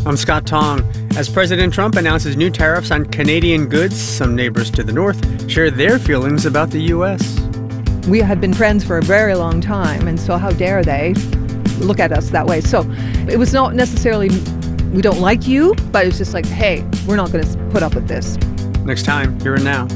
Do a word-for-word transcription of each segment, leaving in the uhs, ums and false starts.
I'm Scott Tong. As President Trump announces new tariffs on Canadian goods, some neighbors to the north share their feelings about the U S. We have been friends for a very long time, and so how dare they look at us that way? So it was not necessarily we don't like you, but it's just like, hey, we're not going to put up with this. Next time, Here and Now.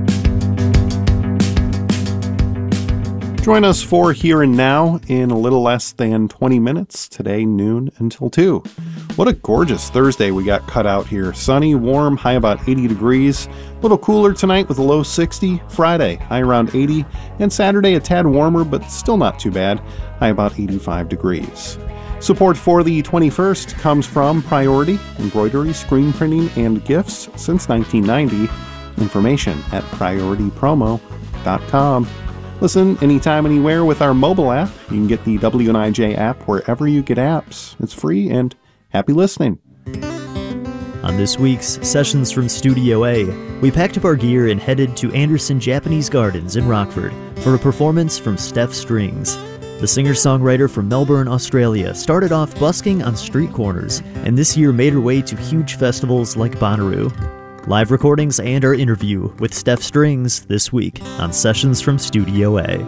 Join us for Here and Now in a little less than twenty minutes, today noon until two. What a gorgeous Thursday we got cut out here. Sunny, warm, high about eighty degrees. A little cooler tonight with a low sixty. Friday, high around eighty. And Saturday, a tad warmer, but still not too bad, high about eighty-five degrees. Support for the twenty-first comes from Priority, embroidery, screen printing, and gifts since nineteen ninety. Information at priority promo dot com. Listen anytime, anywhere with our mobile app. You can get the W N I J app wherever you get apps. It's free, and happy listening. On this week's Sessions from Studio A, we packed up our gear and headed to Anderson Japanese Gardens in Rockford for a performance from Steph Strings. The singer-songwriter from Melbourne, Australia, started off busking on street corners, and this year made her way to huge festivals like Bonnaroo. Live recordings and our interview with Steph Strings this week on Sessions from Studio A.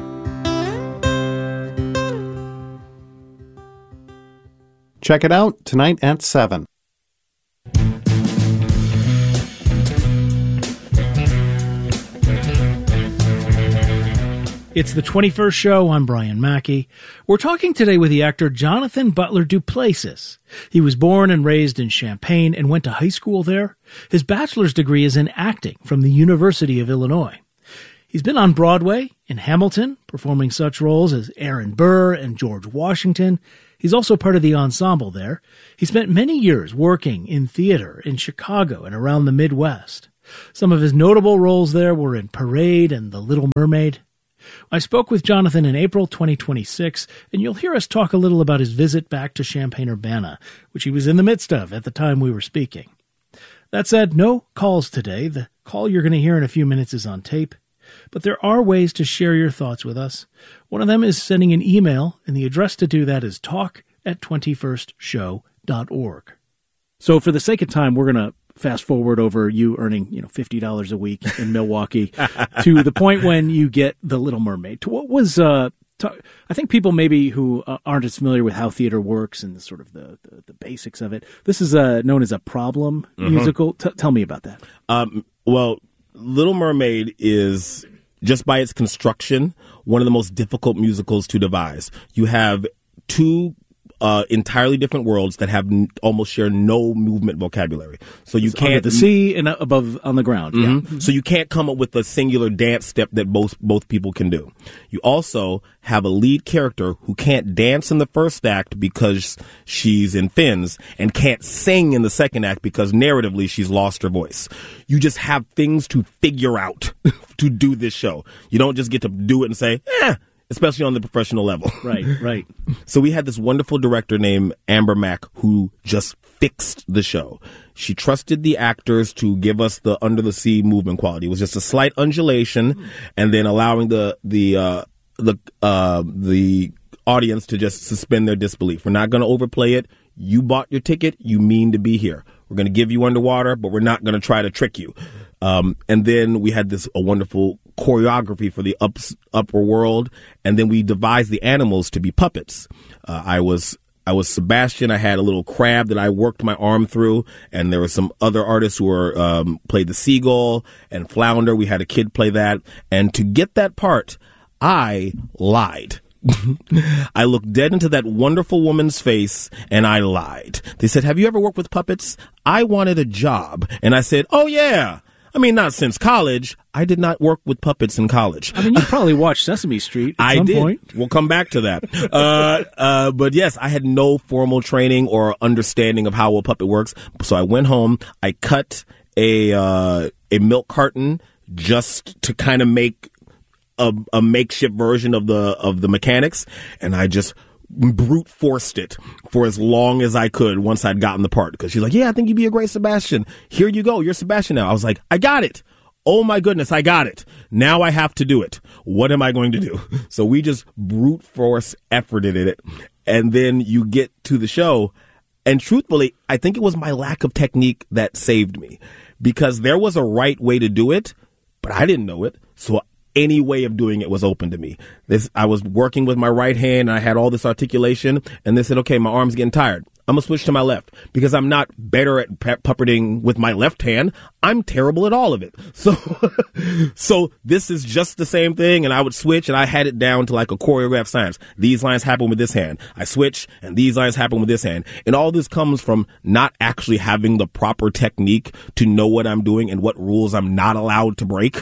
Check it out tonight at seven. It's the twenty-first show. I'm Brian Mackey. We're talking today with the actor Jonathan Butler Duplessis. He was born and raised in Champaign and went to high school there. His bachelor's degree is in acting from the University of Illinois. He's been on Broadway, in Hamilton, performing such roles as Aaron Burr and George Washington. He's also part of the ensemble there. He spent many years working in theater in Chicago and around the Midwest. Some of his notable roles there were in Parade and The Little Mermaid. I spoke with Jonathan in April twenty twenty-six, and you'll hear us talk a little about his visit back to Champaign-Urbana, which he was in the midst of at the time we were speaking. That said, no calls today. The call you're going to hear in a few minutes is on tape. But there are ways to share your thoughts with us. One of them is sending an email, and the address to do that is talk at twenty-first show dot org. So for the sake of time, we're going to fast forward over you earning, you know, fifty dollars a week in Milwaukee to the point when you get The Little Mermaid. What was, uh, t- I think people maybe who uh, aren't as familiar with how theater works and the sort of the, the, the basics of it. This is uh, known as a problem mm-hmm. musical. T- tell me about that. Um, well, Little Mermaid is, just by its construction, one of the most difficult musicals to devise. You have two Uh, entirely different worlds that have n- almost share no movement vocabulary. So you it's can't under the sea and above on the ground. Mm-hmm. Yeah. Mm-hmm. So you can't come up with a singular dance step that both both people can do. You also have a lead character who can't dance in the first act because she's in fins and can't sing in the second act because narratively she's lost her voice. You just have things to figure out to do this show. You don't just get to do it and say, eh, especially on the professional level. Right, right. So we had this wonderful director named Amber Mack who just fixed the show. She trusted the actors to give us the under the sea movement quality. It was just a slight undulation and then allowing the the uh, the uh, the audience to just suspend their disbelief. We're not going to overplay it. You bought your ticket. You mean to be here. We're going to give you underwater, but we're not going to try to trick you. Um, and then we had this a wonderful choreography for the ups, upper world, and then we devised the animals to be puppets. Uh, I was I was Sebastian. I had a little crab that I worked my arm through, and there were some other artists who were um, played the seagull and flounder. We had a kid play that, and to get that part, I lied. I looked dead into that wonderful woman's face and I lied. They said, "Have you ever worked with puppets?" I wanted a job, and I said, "Oh yeah." I mean, not since college. I did not work with puppets in college. I mean, you probably watched Sesame Street at I some did. point. We'll come back to that. uh, uh, but yes, I had no formal training or understanding of how a puppet works. So I went home. I cut a uh, a milk carton just to kind of make a, a makeshift version of the of the mechanics, and I just brute forced it for as long as I could once I'd gotten the part, because she's like, "Yeah, I think you'd be a great Sebastian. Here you go. You're Sebastian now." I was like, "I got it. Oh my goodness, I got it. Now I have to do it. What am I going to do?" So we just brute force efforted it. And then you get to the show And truthfully, I think it was my lack of technique that saved me, because there was a right way to do it, but I didn't know it. So any way of doing it was open to me. This, I was working with my right hand and I had all this articulation, and they said, okay, my arm's getting tired. I'm going to switch to my left because I'm not better at pu- puppeting with my left hand. I'm terrible at all of it. So, so this is just the same thing. And I would switch, and I had it down to like a choreographed science. These lines happen with this hand. I switch, and these lines happen with this hand. And all this comes from not actually having the proper technique to know what I'm doing and what rules I'm not allowed to break.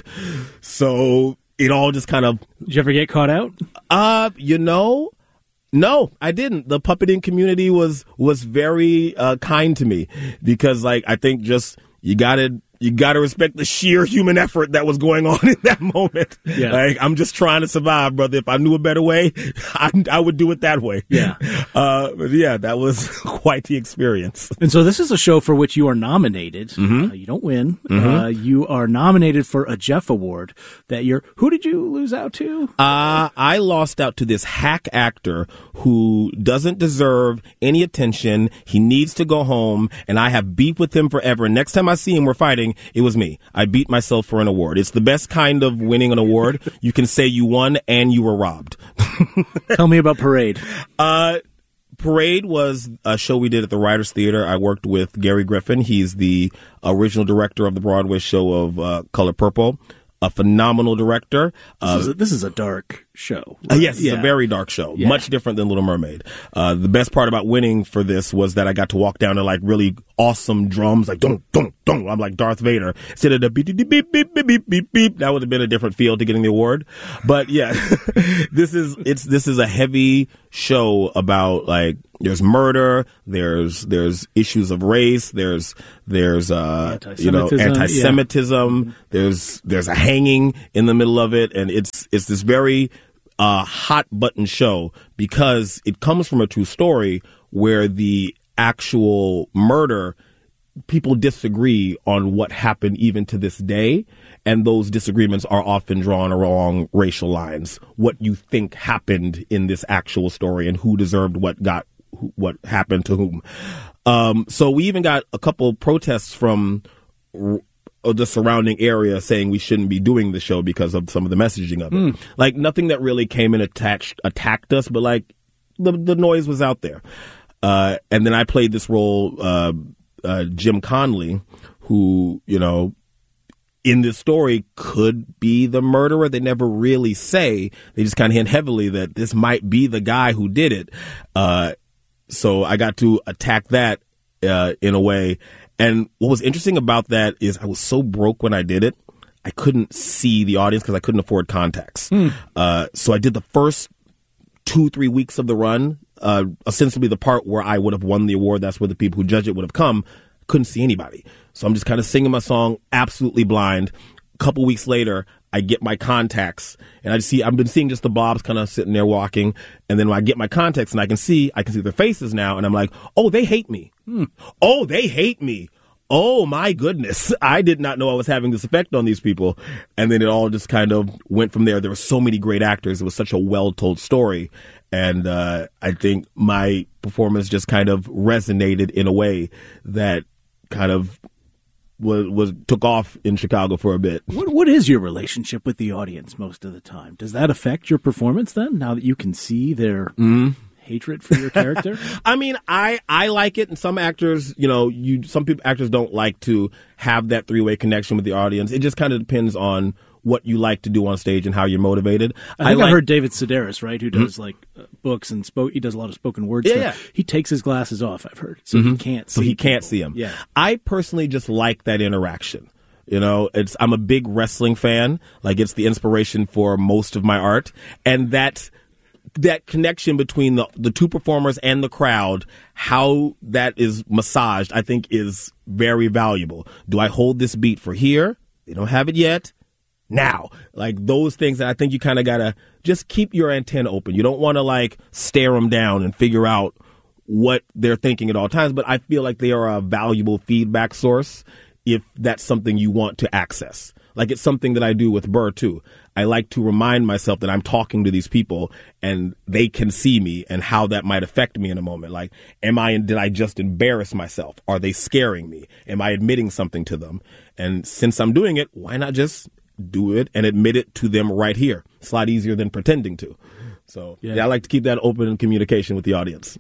So it all just kind of. Did you ever get caught out? Uh, you know, no, I didn't. The puppeting community was was very uh, kind to me, because, like, I think just you gotta you gotta respect the sheer human effort that was going on in that moment. Yeah. Like, I'm just trying to survive, brother. If I knew a better way, I, I would do it that way. Yeah. Uh, but yeah, that was quite the experience. And so this is a show for which you are nominated. Mm-hmm. Uh, you don't win. Mm-hmm. Uh, you are nominated for a Jeff Award that year. Who did you lose out to? Uh, I lost out to this hack actor who doesn't deserve any attention. He needs to go home, and I have beef with him forever. Next time I see him, we're fighting. It was me. I beat myself for an award. It's the best kind of winning an award. You can say you won and you were robbed. Tell me about Parade. Uh, Parade was a show we did at the Writers Theater. I worked with Gary Griffin. He's the original director of the Broadway show of uh, Color Purple. A phenomenal director. This, Uh, is, a, this is a dark show. Uh, yes, it's Yeah. a very dark show. Yeah. Much different than Little Mermaid. Uh, the best part about winning for this was that I got to walk down to like really awesome drums, like dunk, dunk, dunk. I'm like Darth Vader. Instead of the beep, beep, beep, beep, beep, beep, beep, beep. That would have been a different feel to getting the award. But yeah, this is, it's, this is a heavy show about like, there's murder, there's, there's issues of race, there's, there's, uh, you know, Anti-Semitism, anti-Semitism. yeah. There's, there's a hanging in the middle of it. And it's, it's this very, uh, hot button show because it comes from a true story where the actual murder, people disagree on what happened even to this day. And those disagreements are often drawn along racial lines. What you think happened in this actual story and who deserved what got, what happened to whom. Um, so we even got a couple protests from r- the surrounding area saying we shouldn't be doing the show because of some of the messaging of it. Mm. Like nothing that really came and attached, attacked us, but like the, the noise was out there. Uh, and then I played this role, uh, uh, Jim Conley, who, you know, in this story could be the murderer. They never really say. They just kind of hint heavily that this might be the guy who did it. Uh, so I got to attack that, uh, in a way. And what was interesting about that is I was so broke when I did it. I couldn't see the audience because I couldn't afford contacts. Hmm. Uh, so I did the first two, three weeks of the run, uh, ostensibly the part where I would have won the award. That's where the people who judged it would have come. Couldn't see anybody. So I'm just kind of singing my song, absolutely blind. A couple weeks later, I get my contacts and I see, I've been seeing just the Bobs kind of sitting there walking. And then when I get my contacts and I can see, I can see their faces now. And I'm like, oh, they hate me. Hmm. Oh, they hate me. Oh my goodness. I did not know I was having this effect on these people. And then it all just kind of went from there. There were so many great actors. It was such a well-told story. And uh, I think my performance just kind of resonated in a way that kind of was, was took off in Chicago for a bit. What What is your relationship with the audience most of the time? Does that affect your performance then, now that you can see their mm. hatred for your character? I mean, I, I like it, and some actors, you know, you some people actors don't like to have that three-way connection with the audience. It just kind of depends on what you like to do on stage and how you're motivated. I think I, like, I heard David Sedaris, right, who does mm-hmm. like uh, books and spoke. He does a lot of spoken word yeah, stuff. Yeah. He takes his glasses off, I've heard, so mm-hmm. he can't see. So he people. can't see them. Yeah. I personally just like that interaction. You know, it's I'm a big wrestling fan. Like, it's the inspiration for most of my art, and that that connection between the the two performers and the crowd, how that is massaged, I think is very valuable. Do I hold this beat for here? They don't have it yet. Now, like those things that I think you kind of got to just keep your antenna open. You don't want to like stare them down and figure out what they're thinking at all times. But I feel like they are a valuable feedback source if that's something you want to access. Like, it's something that I do with Burr, too. I like to remind myself that I'm talking to these people and they can see me and how that might affect me in a moment. Like, am I, did I just embarrass myself? Are they scaring me? Am I admitting something to them? And since I'm doing it, why not just do it and admit it to them right here? It's a lot easier than pretending to. So yeah, yeah I like to keep that open communication with the audience.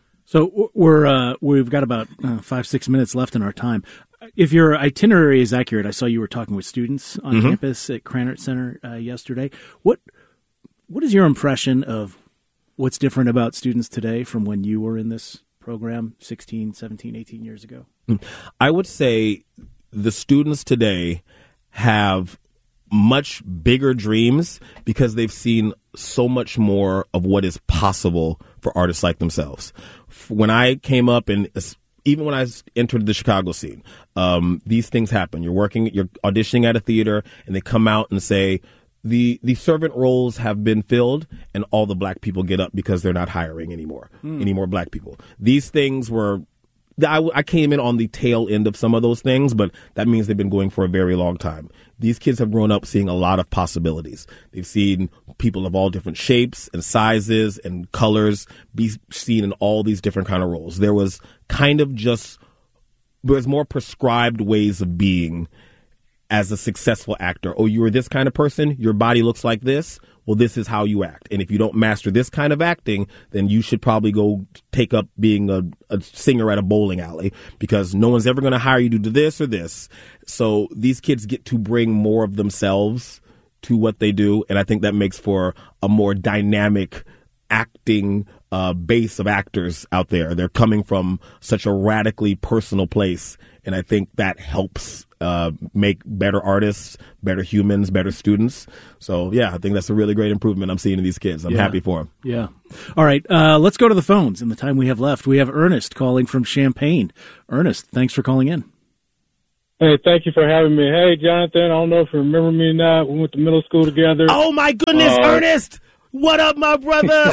So we're uh, we've got about uh, five six minutes left in our time. If your itinerary is accurate, I saw you were talking with students on mm-hmm. campus at Krannert Center uh, yesterday. What what is your impression of what's different about students today from when you were in this program sixteen, seventeen, eighteen years ago? I would say the students today have much bigger dreams because they've seen so much more of what is possible for artists like themselves. When I came up, and even when I entered the Chicago scene, um, these things happen. You're working, you're auditioning at a theater, and they come out and say, the the servant roles have been filled, and all the black people get up because they're not hiring anymore, mm. any more black people. These things were, I, I came in on the tail end of some of those things, but that means they've been going for a very long time. These kids have grown up seeing a lot of possibilities. They've seen people of all different shapes and sizes and colors be seen in all these different kind of roles. There was kind of just, there was more prescribed ways of being as a successful actor. Oh, you are this kind of person, your body looks like this, well, this is how you act. And if you don't master this kind of acting, then you should probably go take up being a, a singer at a bowling alley, because no one's ever going to hire you to do this or this. So these kids get to bring more of themselves to what they do. And I think that makes for a more dynamic acting uh, base of actors out there. They're coming from such a radically personal place. And I think that helps uh, make better artists, better humans, better students. So, yeah, I think that's a really great improvement I'm seeing in these kids. I'm yeah. happy for them. Yeah. All right. Uh, let's go to the phones in the time we have left. We have Ernest calling from Champaign. Ernest, thanks for calling in. Hey, thank you for having me. Hey, Jonathan, I don't know if you remember me or not. We went to middle school together. Oh, my goodness, uh, Ernest. What up, my brother?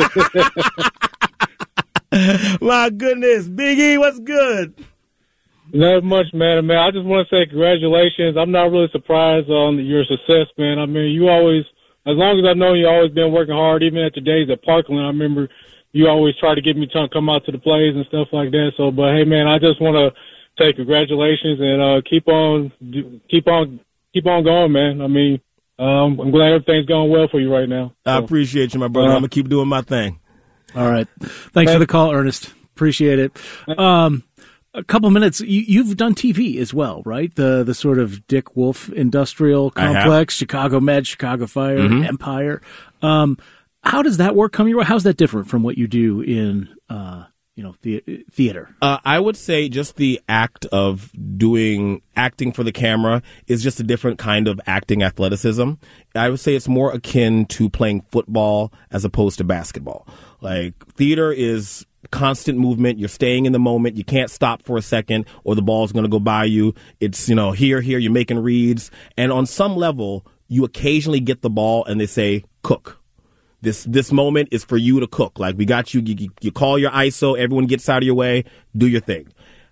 My goodness. Biggie, what's good? Not much, man. Man, I just want to say congratulations. I'm not really surprised on your success, man. I mean, you always, as long as I've known you, always been working hard. Even at your days at Parkland, I remember you always try to get me to come out to the plays and stuff like that. So, but hey, man, I just want to say congratulations and uh, keep on, keep on, keep on going, man. I mean, um, I'm glad everything's going well for you right now. So, I appreciate you, my brother. Uh, I'm gonna keep doing my thing. All right, thanks for the call, Ernest. Appreciate it. Um, A couple minutes. You, you've done T V as well, right? The the sort of Dick Wolf Industrial Complex, Chicago Med, Chicago Fire, mm-hmm. Empire. Um, how does that work come your way? How's that different from what you do in, uh, you know, the, theater? Uh, I would say just the act of doing acting for the camera is just a different kind of acting athleticism. I would say it's more akin to playing football as opposed to basketball. Like, theater is constant movement. You're staying in the moment. You can't stop for a second or the ball's going to go by you. It's, you know, here, here, you're making reads. And on some level, you occasionally get the ball and they say, cook. This this moment is for you to cook. Like, we got you, you, you call your I S O, everyone gets out of your way, do your thing.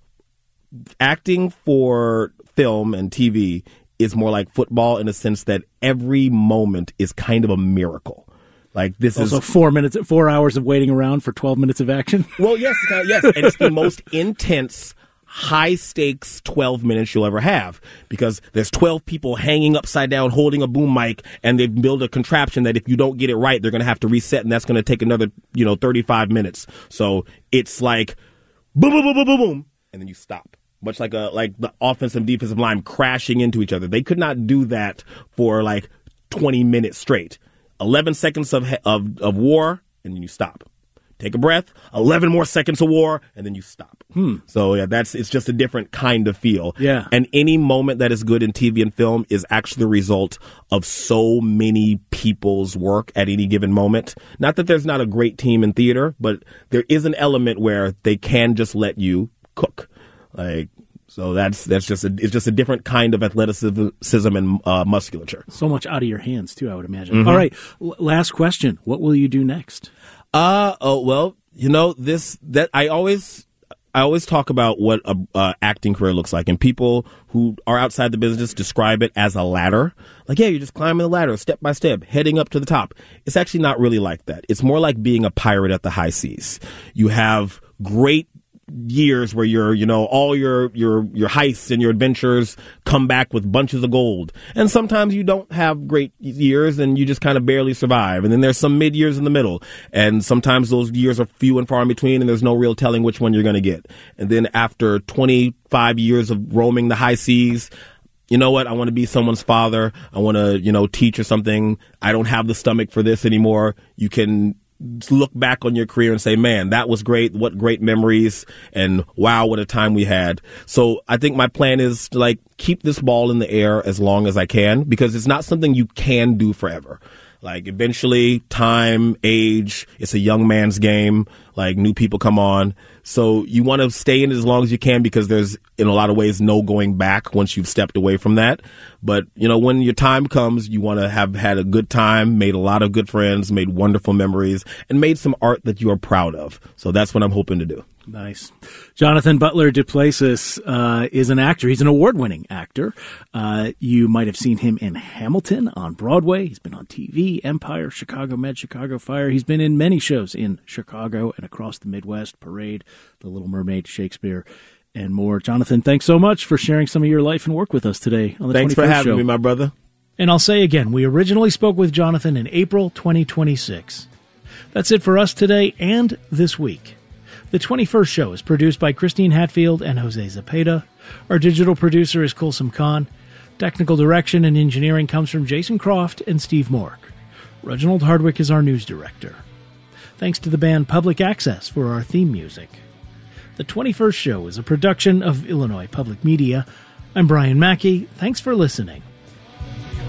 Acting for film and T V is more like football in a sense that every moment is kind of a miracle. Like, this also is four minutes, four hours of waiting around for twelve minutes of action. Well, yes, uh, yes, and it's the most intense, high stakes twelve minutes you'll ever have, because there's twelve people hanging upside down holding a boom mic, and they've built a contraption that if you don't get it right, they're going to have to reset, and that's going to take another, you know, thirty-five minutes. So it's like boom, boom, boom, boom, boom, boom, and then you stop. Much like a like the offensive and defensive line crashing into each other. They could not do that for like twenty minutes straight. eleven seconds of, of of war, and then you stop. Take a breath. eleven more seconds of war, and then you stop. Hmm. So yeah, that's it's just a different kind of feel. Yeah. And any moment that is good in T V and film is actually the result of so many people's work at any given moment. Not that there's not a great team in theater, but there is an element where they can just let you cook. Like, so that's that's just a, it's just a different kind of athleticism and uh, musculature. So much out of your hands too, I would imagine. Mm-hmm. All right, L- last question: what will you do next? Uh oh, well, you know this that I always I always talk about what a uh, acting career looks like, and people who are outside the business describe it as a ladder. Like, yeah, you're just climbing the ladder step by step, heading up to the top. It's actually not really like that. It's more like being a pirate at the high seas. You have great years where your, you know, all your, your, your heists and your adventures come back with bunches of gold. And sometimes you don't have great years and you just kind of barely survive. And then there's some mid years in the middle. And sometimes those years are few and far in between and there's no real telling which one you're going to get. And then after twenty-five years of roaming the high seas, you know what? I want to be someone's father. I want to, you know, teach or something. I don't have the stomach for this anymore. You can look back on your career and say, man, that was great. What great memories. And wow, what a time we had. So I think my plan is to like keep this ball in the air as long as I can, because it's not something you can do forever. Like eventually time, age, it's a young man's game. Like new people come on. So you want to stay in it as long as you can, because there's in a lot of ways no going back once you've stepped away from that. But, you know, when your time comes, you want to have had a good time, made a lot of good friends, made wonderful memories, and made some art that you are proud of. So that's what I'm hoping to do. Nice. Jonathan Butler Duplessis uh, is an actor. He's an award-winning actor. Uh, you might have seen him in Hamilton on Broadway. He's been on T V, Empire, Chicago Med, Chicago Fire. He's been in many shows in Chicago and across the Midwest, Parade, The Little Mermaid, Shakespeare, and more. Jonathan, thanks so much for sharing some of your life and work with us today on the Thanks for having show. me, my brother. And I'll say again, we originally spoke with Jonathan in April twenty twenty-six. That's it for us today and this week. The twenty-first show is produced by Christine Hatfield and Jose Zepeda. Our digital producer is Kulsum Khan. Technical direction and engineering comes from Jason Croft and Steve Mork. Reginald Hardwick is our news director. Thanks to the band Public Access for our theme music. The twenty-first show is a production of Illinois Public Media. I'm Brian Mackey. Thanks for listening.